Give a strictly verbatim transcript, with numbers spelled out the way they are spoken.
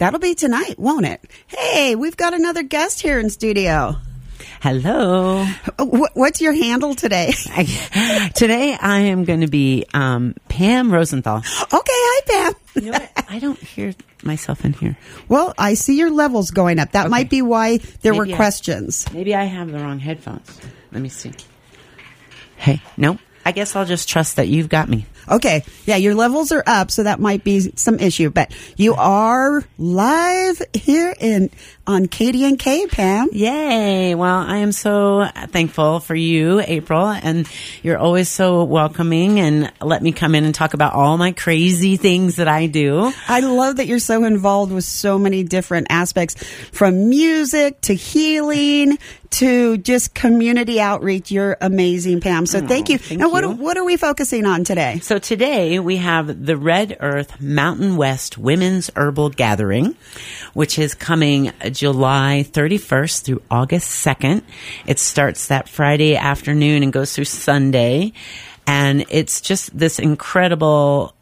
That'll be tonight, won't it? Hey, we've got another guest here in studio. Hello. What's your handle today? I, today I am going to be um, Pam Rosenthal. Okay, hi, Pam. You know what? I don't hear myself in here. Well, I see your levels going up. That okay. might be why there maybe were I, questions. Maybe I have the wrong headphones. Let me see. Hey, no. I guess I'll just trust that you've got me. Okay. Yeah, your levels are up, so that might be some issue. But you are live here in on K D N K, Pam. Yay. Well, I am so thankful for you, April, and you're always so welcoming and let me come in and talk about all my crazy things that I do. I love that you're so involved with so many different aspects, from music to healing to just community outreach. You're amazing, Pam. So oh, thank you. Thank now, you. what, what are we focusing on today? So today we have the Red Earth Mountain West Women's Herbal Gathering, which is coming July thirty-first through August second. It starts that Friday afternoon and goes through Sunday. And it's just this incredible